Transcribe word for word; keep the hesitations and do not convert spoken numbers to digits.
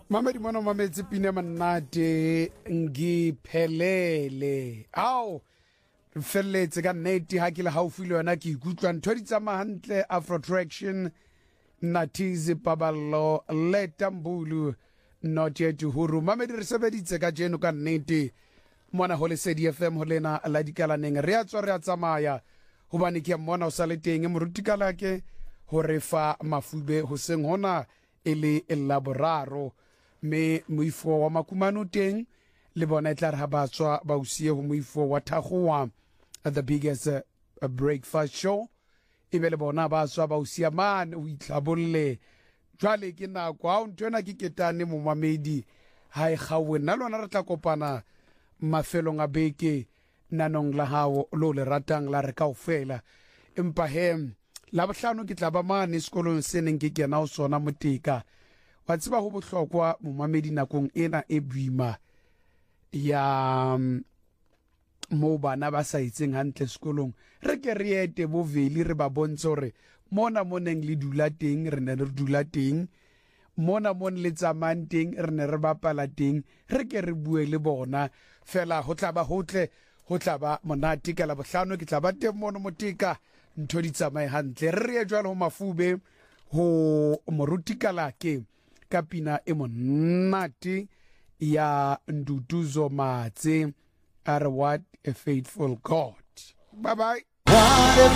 Mamedi mwana mametsi pine manate ngiphelele ao felletse ka nnete ha ke le haufi le yona ke ikutlwa ntho di tsamaya hantle. Afro Traction Natizi Paballo Letambulu not yet huru mamedi re sebeditse ka jeno ka nnete mona ho Lesedi F M ho lena la dikalaneng re a tswa re a tsamaya hobane ke mona o sa le teng morutikala ke ho re fa mafube ho seng hona ele elaboraro me moifo wa makumano teng le bona tla re ha ba tswa ba usie ho moifo wa Thagoa the biggest uh, uh, breakfast show e be le bona ba tswa ba usia man o itlhabolle jwale ke na kwa ntwena ke ketane mo mamedi ha e gawe nna lona re tla kopana mafelong a beke nanong la hao lo le ratang la re kaofela empa he la bohlano ke tla ba mane sekolong se neng ke kena o sona motika wa tseba ho bohlokwa mo mamedi nakong ena e buima ya mo bana ba sa itseng hantle sekolong re ke re ete bo veli re ba bontshe hore mona moneng le dula teng re ne re dula teng mona mon le tsamang teng re ne re bapala teng re ke re bue le bona fela ho tla ba hotle ho tla ba monate ka la bohlano ke tla ba teng mono motika ntho di tsamaye hantle re re jwalo ho mafube ho morutikala ke ka pina e monate ya Nduduzo Matse are what a faithful God. Bye bye. What a